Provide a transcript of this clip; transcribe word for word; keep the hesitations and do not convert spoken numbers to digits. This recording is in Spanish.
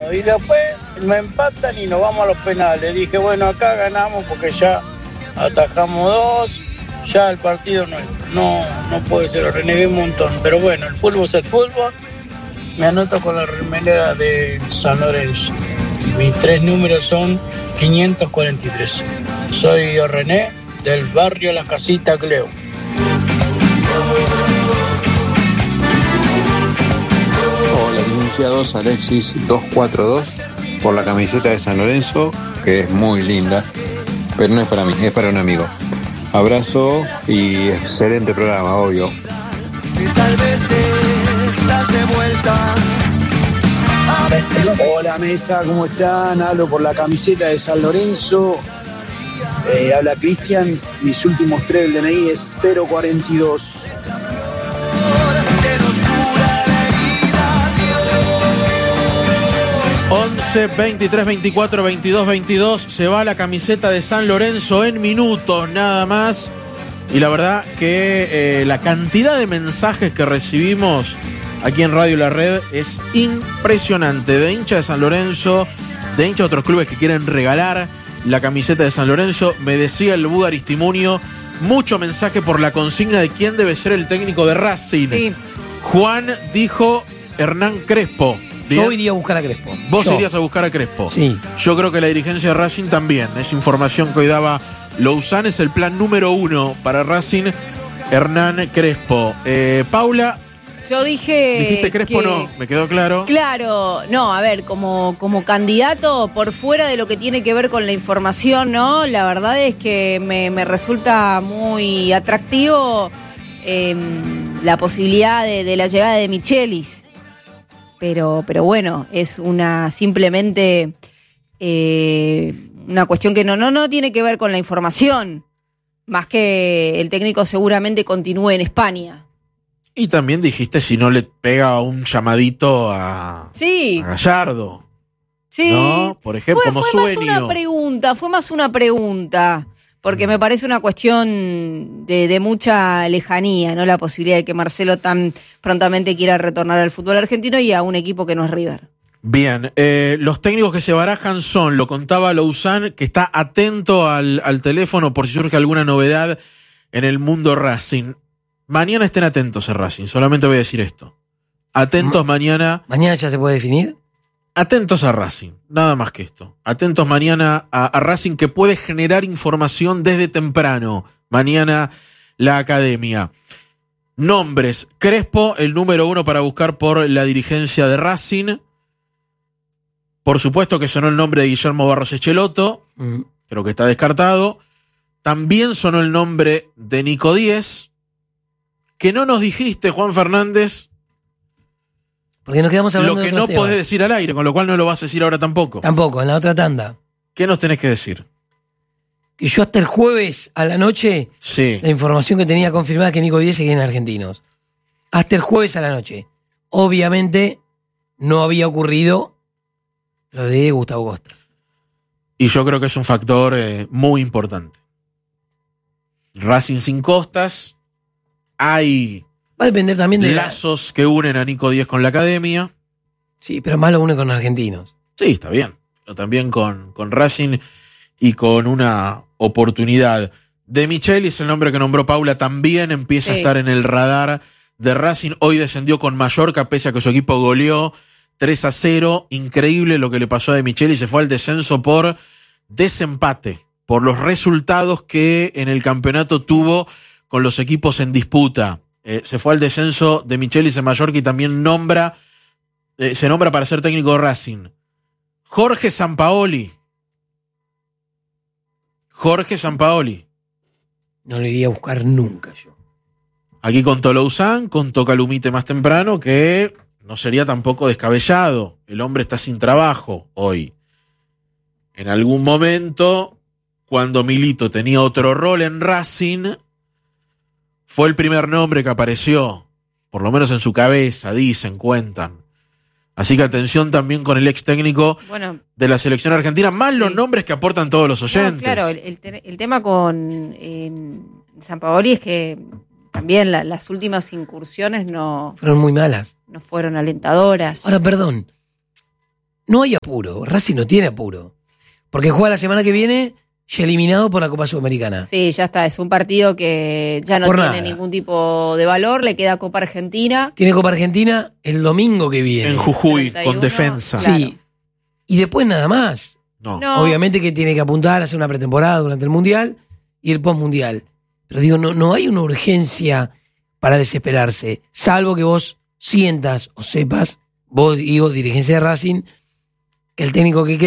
bueno, y después me empatan y nos vamos a los penales. Dije, bueno, acá ganamos porque ya atajamos dos, ya el partido no, no, no puede ser, lo renegué un montón. Pero bueno, el fútbol es el fútbol. Me anoto con la remera de San Lorenzo. Mis tres números son quinientos cuarenta y tres. Soy René, del barrio La Casita, Cleo. Hola, licenciados, Alexis doscientos cuarenta y dos, por la camiseta de San Lorenzo, que es muy linda, pero no es para mí, es para un amigo. Abrazo y excelente programa, obvio. Tal vez estás de vuelta. Hola mesa, ¿cómo están? Hablo por la camiseta de San Lorenzo. Eh, habla Cristian y sus últimos tres del D N I es cero cuarenta y dos. once, veintitrés, veinticuatro, veintidós, veintidós. Se va la camiseta de San Lorenzo en minutos nada más. Y la verdad que eh, la cantidad de mensajes que recibimos aquí en Radio La Red es impresionante. De hincha de San Lorenzo, de hincha de otros clubes que quieren regalar la camiseta de San Lorenzo. Me decía el Buda Aristimunio, mucho mensaje por la consigna de quién debe ser el técnico de Racing. Sí. Juan dijo Hernán Crespo. ¿Bien? Yo iría a buscar a Crespo. Vos Yo. irías a buscar a Crespo. Sí. Yo creo que la dirigencia de Racing también. Es información que hoy daba Lousán, es el plan número uno para Racing, Hernán Crespo. Eh, Paula, Yo dije. dijiste Crespo, que- no, me quedó claro. Claro, no, a ver, como, como candidato, por fuera de lo que tiene que ver con la información, ¿no? La verdad es que me, me resulta muy atractivo eh, la posibilidad de, de la llegada de Michelis. Pero, pero bueno, es una simplemente eh, una cuestión que no, no, no tiene que ver con la información. Más que el técnico seguramente continúe en España. Y también dijiste si no le pega un llamadito a, Sí, a Gallardo. sí. ¿No? Por ejemplo, Fue, como fue más sueño. una pregunta, fue más una pregunta, porque me parece una cuestión de, de mucha lejanía, ¿no? La posibilidad de que Marcelo tan prontamente quiera retornar al fútbol argentino y a un equipo que no es River. Bien, eh, los técnicos que se barajan son, lo contaba Lousán, que está atento al, al teléfono por si surge alguna novedad en el mundo Racing. Mañana estén atentos a Racing, solamente voy a decir esto. Atentos Ma- mañana, ¿Mañana ya se puede definir? atentos a Racing, nada más que esto. Atentos mañana a, a Racing, que puede generar información desde temprano. Mañana la academia. Nombres, Crespo, el número uno para buscar por la dirigencia de Racing. Por supuesto que sonó el nombre de Guillermo Barros Echeloto, Mm. creo que está descartado. También sonó el nombre de Nico Díez, que no nos dijiste, Juan Fernández, Porque nos quedamos hablando lo que de no otros podés temas. decir al aire, con lo cual no lo vas a decir ahora tampoco. Tampoco, en la otra tanda. ¿Qué nos tenés que decir? Que yo hasta el jueves a la noche, Sí. la información que tenía confirmada es que Nico Díez seguía en Argentinos. Hasta el jueves a la noche. Obviamente no había ocurrido lo de Gustavo Costas. Y yo creo que es un factor eh, muy importante. Racing sin Costas, hay Va a depender también de... la- lazos que unen a Nico Díez con la academia. Sí, pero más lo une con Argentinos. Sí, está bien. Pero también con, con Racing y con una oportunidad. De Michelis, el nombre que nombró Paula, también empieza a Sí. estar en el radar de Racing. Hoy descendió con Mallorca, pese a que su equipo goleó tres a cero. Increíble lo que le pasó a De Michelis. Se fue al descenso por desempate, por los resultados que en el campeonato tuvo con los equipos en disputa. Eh, se fue al descenso de Michelis en Mallorca y también nombra, eh, se nombra para ser técnico de Racing. Jorge Sampaoli. Jorge Sampaoli. No lo iría a buscar nunca yo. Aquí contó Lousán, contó Calumite más temprano, que no sería tampoco descabellado. El hombre está sin trabajo hoy. En algún momento, cuando Milito tenía otro rol en Racing, fue el primer nombre que apareció, por lo menos en su cabeza, dicen, cuentan. Así que atención también con el ex técnico Bueno, de la selección argentina, más los Sí. nombres que aportan todos los no, oyentes. claro, el, el te- el tema con eh, San Paoli es que también la- las últimas incursiones no, Fueron muy malas. no fueron alentadoras. Ahora, perdón. no hay apuro. Racing no tiene apuro. Porque juega la semana que viene ya eliminado por la Copa Sudamericana. Sí, ya está. Es un partido que ya no Por tiene nada. ningún tipo de valor. Le queda Copa Argentina. Tiene Copa Argentina el domingo que viene. En Jujuy, treinta y con uno, Defensa. claro. Sí. Y después nada más. No. No. Obviamente que tiene que apuntar a hacer una pretemporada durante el Mundial y el postmundial. Pero digo, no, no hay una urgencia para desesperarse. Salvo que vos sientas o sepas, vos digo, dirigencia de Racing, que el técnico que